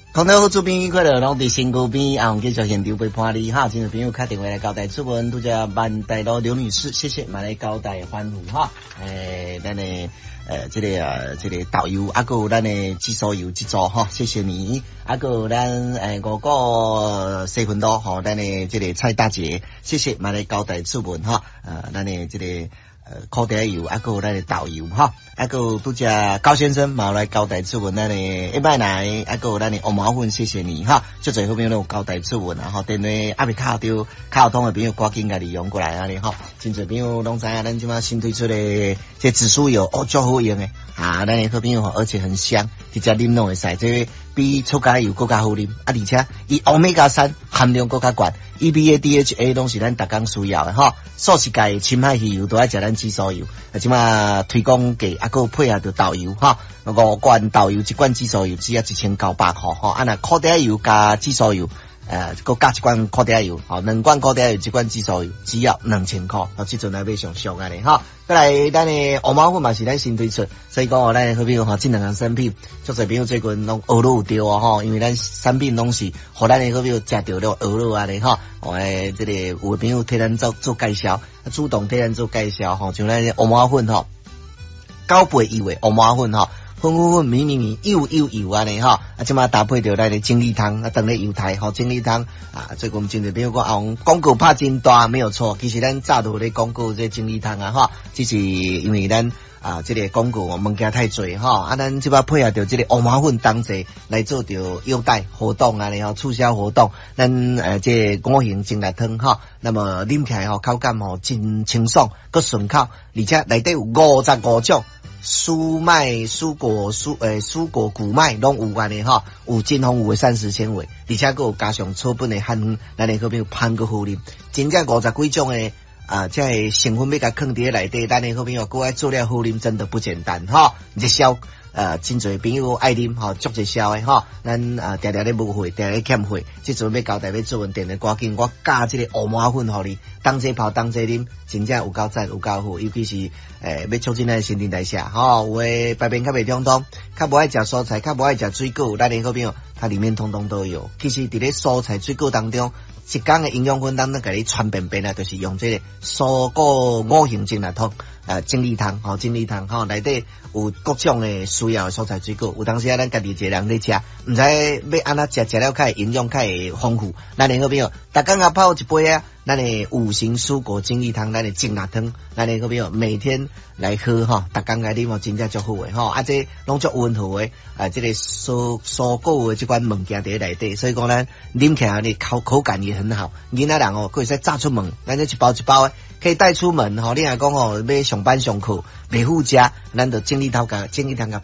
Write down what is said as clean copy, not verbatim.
空中好主编快乐，拢伫身躯边，啊，继续现场陪伴你哈。今日朋友打电话来交代出门，拄只万大路刘女士，谢谢，买来交代欢呼哈。咱的这个导游，啊个咱的技术游制作哈，谢谢你。啊个咱5个7分多哈，咱的这个蔡大姐，谢谢，买来交代出门哈。咱的这个。烤茶油，啊个咱的导游哈，啊个拄只高先生嘛来交代出门，咱的一摆来，啊个咱的红毛粉，谢谢你哈，就最后面有交代出门啊哈，电话阿未卡到卡通的朋友赶紧甲利用过来啊哩哈，真侪朋友拢知影咱即马新推出的这紫苏油哦，足好用的啊，咱的好朋友而且很香，直接啉拢会使，这比臭咖油更加好啉啊，而且伊欧米伽3含量更加高。EPA、DHA 拢是咱逐工需要的哈，素食界深海鱼油都爱食咱紫苏油，即马推广给啊个配合着导游哈，5罐导游一罐紫苏油只要1900块哈，啊那烤茶油加紫苏油，佮加一罐烤茶油，吼，2罐烤茶油一罐紫苏油只要2000块，即阵来买上俗安尼哈。再来，咱的红毛粉嘛是咱新推出，所以讲咱好朋友吼，这2项产品，足侪朋友最近拢学路有着啊吼，因为咱产品拢是，互咱的好朋友食着了学路安尼吼，这个有的朋友替咱做介绍，主动替咱做介绍吼，像咱红毛粉吼，9倍油的红毛粉吼。粉米油安尼哈，啊，即马搭配着咱的精力汤，啊，当咧油台吼，精力汤啊，最近真侪比如讲啊，广告拍真大，没有错。其实咱早都咧广告这精力汤啊哈，只是因为咱啊这个广告物件太多哈，啊，咱即马配合着这个红毛粉当季来做着优待活动安尼吼，促销活动，咱这5型精力汤哈，那么啉起来吼口感吼真清爽，佮顺口，而且内底有55种。蔬麦、蔬果、谷麦拢有安尼哈，有真丰富的膳食纤维，而且佫有加上草本的含，咱的好朋友香佫好啉，真正50几种的这成分要甲放伫内底，咱的好朋友佫爱做了好啉，真的不简单哈，热销。真侪朋友爱啉吼，足热销的吼，咱常常咧无货，常常咧欠货，即阵要交代要做问电的赶紧，我加这个红毛粉互你，当这泡当这啉，真正有够赞有够好，尤其是要促进咱新陈代谢吼，有诶排便较袂通通，较无爱食蔬菜，较无爱食水果，咱的好朋友它里面通通都有。其实伫咧蔬菜水果当中，一缸的营养分当中甲你传便便啊，就是用这个蔬果5型精力汤。精力汤吼，精力汤吼，内底有各种的需要的蔬菜水果。有当时咱家己一个人咧食，毋知要安怎食了较会营养较会丰富。咱的好朋友，逐工啊泡一杯啊，咱的5型蔬果精力汤，咱的精力汤，咱的好朋友每天来喝吼，逐工来啉哦，真正足好诶吼。啊，这拢足温和诶，这个蔬果的这款物件伫内底，所以讲咱啉起来呢口感也很好。囡仔人哦，可以使炸出门，咱这一包一包诶。可以带出门吼，你若讲吼要上班上课，袂赴食，咱就精力汤甲